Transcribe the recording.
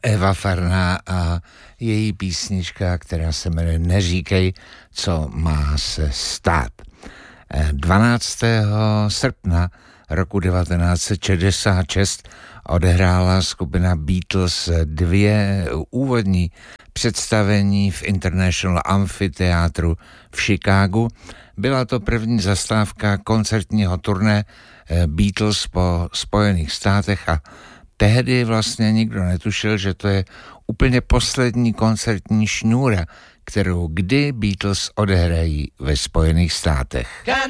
Eva Farná a její písnička, která se jmenuje Neříkej, co má se stát. 12. srpna roku 1966 odehrála skupina Beatles 2 úvodní představení v International Amphitheatru v Chicagu. Byla to první zastávka koncertního turné Beatles po Spojených státech a tehdy vlastně nikdo netušil, že to je úplně poslední koncertní šňůra, kterou kdy Beatles odehrají ve Spojených státech.